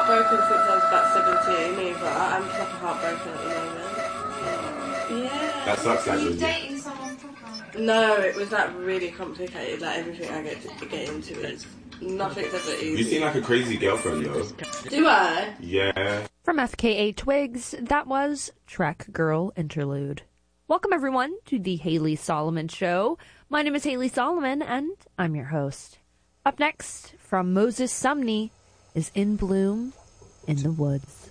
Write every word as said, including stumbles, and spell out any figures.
heartbroken since I was about seventeen either. I'm proper heartbroken at the moment. Yeah. That sucks, Are you actually. dating someone proper? No, it was like really complicated. Like everything I get to get into is nothing's ever easy. You seem like a crazy girlfriend, though. Do I? Yeah. From F K A Twigs, that was Track Girl Interlude. Welcome, everyone, to the Haley Solomon Show. My name is Haley Solomon, and I'm your host. Up next, from Moses Sumney, is In Bloom in the Woods.